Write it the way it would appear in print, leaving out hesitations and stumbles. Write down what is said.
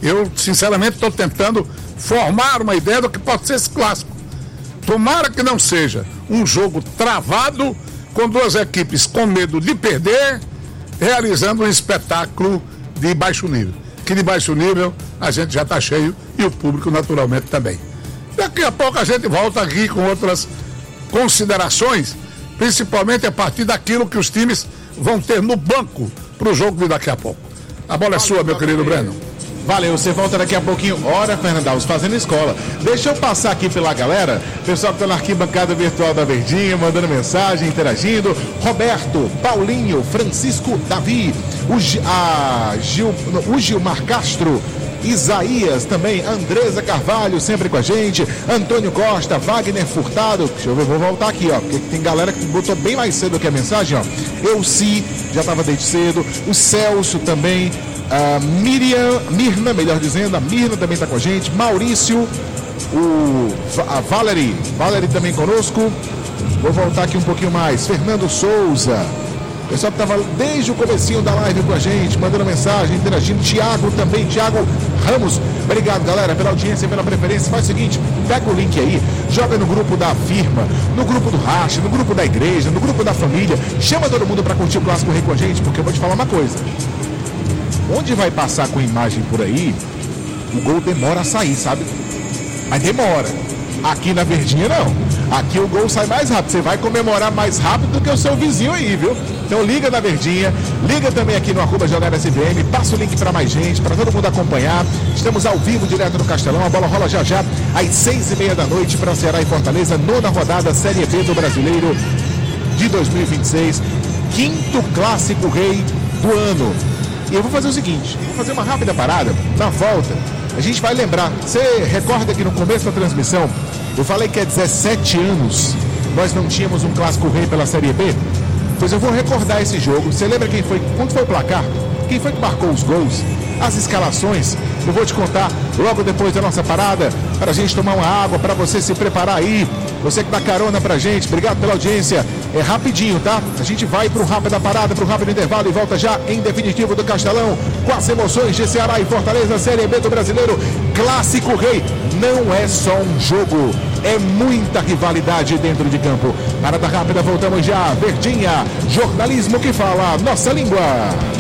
Eu, sinceramente, estou tentando formar uma ideia do que pode ser esse clássico. Tomara que não seja um jogo travado, com duas equipes com medo de perder, realizando um espetáculo de baixo nível. Que de baixo nível a gente já está cheio e o público naturalmente também. Daqui a pouco a gente volta aqui com outras considerações, principalmente a partir daquilo que os times vão ter no banco para o jogo de daqui a pouco. A bola é sua, meu querido Breno. Valeu, você volta daqui a pouquinho. Ora, Fernando Alves, fazendo escola. Deixa eu passar aqui pela galera. Pessoal que está na arquibancada virtual da Verdinha, mandando mensagem, interagindo. Roberto, Paulinho, Francisco, Davi, o Gilmar Castro, Isaías também, Andresa Carvalho sempre com a gente, Antônio Costa, Wagner Furtado. Deixa eu ver, vou voltar aqui, ó, porque tem galera que botou bem mais cedo aqui a mensagem, ó. Elci, já estava desde cedo. O Celso também. Mirna, melhor dizendo, a Mirna também está com a gente, Maurício, a Valerie também conosco. Vou voltar aqui um pouquinho mais, Fernando Souza, pessoal que estava desde o comecinho da live com a gente, mandando mensagem, interagindo, Thiago também, Thiago Ramos, obrigado galera pela audiência, pela preferência. Faz o seguinte, pega o link aí, joga no grupo da firma, no grupo do Racha, no grupo da igreja, no grupo da família, chama todo mundo para curtir o Clássico Rei com a gente, porque eu vou te falar uma coisa. Onde vai passar com imagem por aí, o gol demora a sair, sabe? Mas demora. Aqui na Verdinha não. Aqui o gol sai mais rápido. Você vai comemorar mais rápido do que o seu vizinho aí, viu? Então liga na Verdinha, liga também aqui no @JogarSVM, passa o link para mais gente, para todo mundo acompanhar. Estamos ao vivo, direto no Castelão. A bola rola já já, às 6:30 da noite, para Ceará e Fortaleza, 9ª rodada Série B do Brasileiro de 2026. 5º Clássico Rei do ano. E eu vou fazer o seguinte, vou fazer uma rápida parada, na volta, a gente vai lembrar, você recorda que no começo da transmissão, eu falei que há 17 anos nós não tínhamos um Clássico Rei pela Série B? Pois eu vou recordar esse jogo, você lembra quanto foi o placar? Quem foi que marcou os gols? As escalações? Eu vou te contar logo depois da nossa parada, para a gente tomar uma água, para você se preparar aí. Você que dá carona pra gente, obrigado pela audiência. É rapidinho, tá? A gente vai pro rápido parada, pro rápido intervalo e volta já em definitivo do Castelão com as emoções de Ceará e Fortaleza, Série B do Brasileiro. Clássico Rei não é só um jogo, é muita rivalidade dentro de campo. Parada rápida, voltamos já. Verdinha, jornalismo que fala nossa língua.